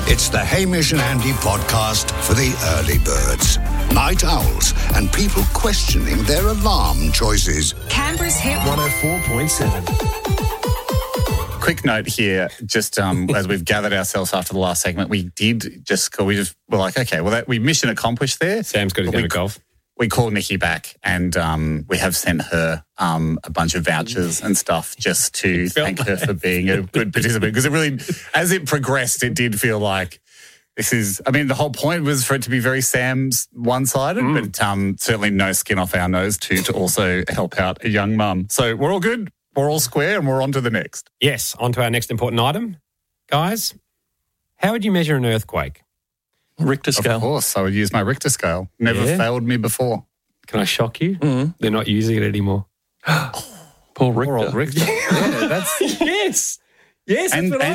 It's the Hamish and Andy podcast for the early birds, night owls, and people questioning their alarm choices. Canberra's Hit 104.7. Quick note here, just as we've gathered ourselves after the last segment, we were like, okay, well, we mission accomplished there. Sam's got to go to golf. We called Nikki back and we have sent her a bunch of vouchers and stuff just to thank her for being a good participant. Because it really, as it progressed, it did feel like the whole point was for it to be very Sam's one-sided, but certainly no skin off our nose to also help out a young mum. So we're all good, we're all square, and we're on to the next. Yes, on to our next important item. Guys, how would you measure an earthquake? Richter scale. Of course, I would use my Richter scale. Never failed me before. Can I shock you? Mm-hmm. They're not using it anymore. Poor Richter. Poor old Richter. Yeah, that's yes. Yes,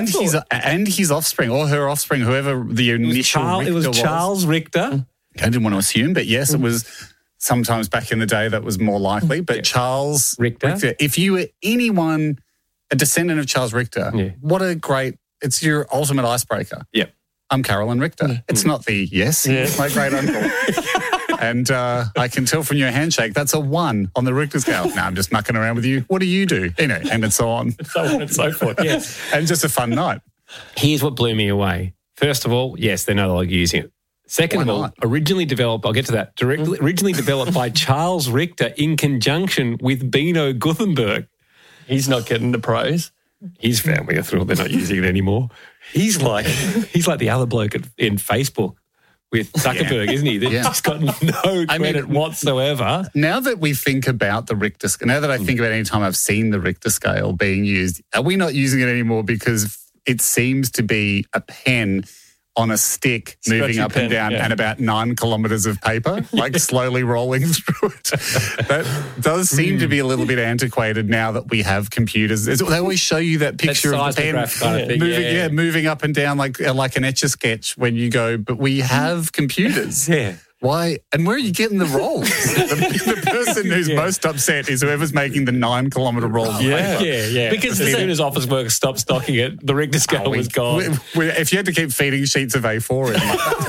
and his offspring or her offspring, whoever the initial Richter was. It was Charles Richter. I didn't want to assume, but yes, it was sometimes back in the day that was more likely. But Charles Richter, if you were anyone, a descendant of Charles Richter, what a great, it's your ultimate icebreaker. Yep. I'm Carolyn Richter. It's not it's my great uncle. And I can tell from your handshake, that's a 1 on the Richter scale. No, I'm just mucking around with you. What do you do? You know, and so on. So on and so forth, yes. And just a fun night. Here's what blew me away. First of all, yes, they're no longer using it. Second of all, originally developed, I'll get to that, originally developed by Charles Richter in conjunction with Bino Gutenberg. He's not getting the praise. His family are thrilled they're not using it anymore. He's like the other bloke in Facebook with Zuckerberg, isn't he? He's got no credit whatsoever. Now that we think about the Richter scale, now that I think about any time I've seen the Richter scale being used, are we not using it anymore because it seems to be a pen on a stick moving up and down and about 9 kilometres of paper, like slowly rolling through it. That does seem to be a little bit antiquated now that we have computers. They always show you that picture of the pen kind of thing, moving up and down like an Etch-a-Sketch when you go, but we have computers. Yeah. Why? And where are you getting the rolls? the person who's most upset is whoever's making the 9 kilometre roll. Yeah. Because as soon as office workers stopped stocking it, the Richter scale was gone. If you had to keep feeding sheets of A4 in,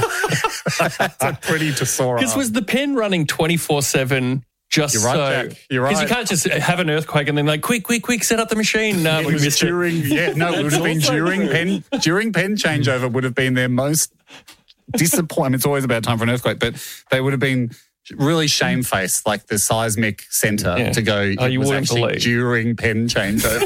that's a pretty to sore. Because was the pen running 24/7? Jack. You're right. Because you can't just have an earthquake and then quick, set up the machine. It would have been during pen changeover would have been their most disappointment. It's always about time for an earthquake, but they would have been really shamefaced, like the seismic centre, to go. You was wouldn't actually believe. During pen changeover,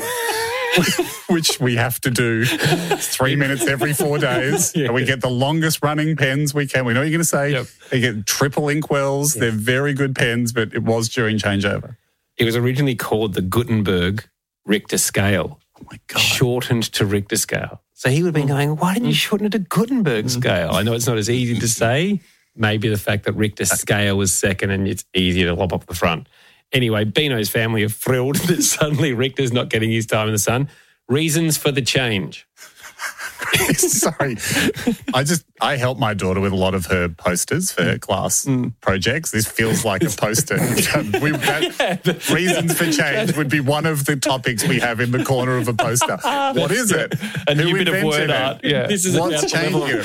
which we have to do 3 minutes every 4 days. And we get the longest running pens we can. We know what you're going to say. Yep. They get triple inkwells. They're very good pens, but it was during changeover. It was originally called the Gutenberg Richter scale. Oh my God! Shortened to Richter scale. So he would have been going, why didn't you shorten it to Gutenberg scale? I know it's not as easy to say. Maybe the fact that Richter scale was second and it's easier to lop up the front. Anyway, Bino's family are thrilled that suddenly Richter's not getting his time in the sun. Reasons for the change. Sorry. I help my daughter with a lot of her posters for her class projects. This feels like a poster. Reasons for change would be one of the topics we have in the corner of a poster. What is it? A new bit of word art. Yeah. This is what's changing?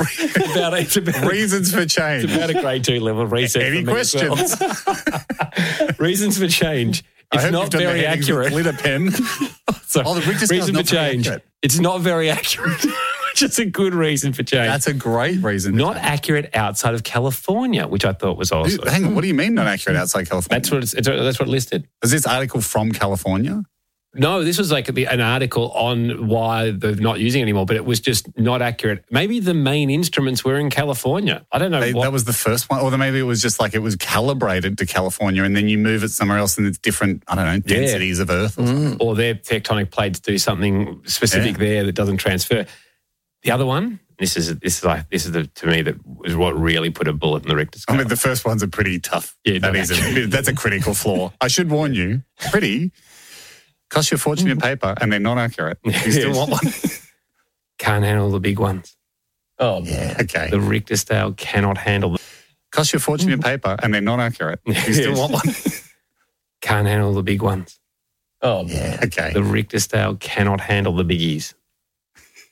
Reasons for change. It's about a grade 2 level of research. Any questions? Reasons for change. It's not very accurate. Glitter pen. The Richter scale reason for change. It's not very accurate. Which is a good reason for change. That's a great reason. Not accurate outside of California, which I thought was also. Hang on, what do you mean not accurate outside California? That's what it listed. Is this article from California? No, this was like an article on why they're not using it anymore, but it was just not accurate. Maybe the main instruments were in California. I don't know. That was the first one. Or maybe it was just like it was calibrated to California and then you move it somewhere else and it's different, I don't know, densities of Earth. Or their tectonic plates do something specific there that doesn't transfer. The other one, this is to me that was what really put a bullet in the Richter scale. I mean, the first one's a pretty tough. Yeah, that's a critical flaw. I should warn you. Cost you a fortune in paper and they're not accurate. You still want one? Can't handle the big ones. Oh, yeah. Okay. The Richter scale cannot handle them. Cost you a fortune in paper and they're not accurate. You still want one? Can't handle the big ones. Oh, yeah. Okay. The Richter scale cannot handle the biggies.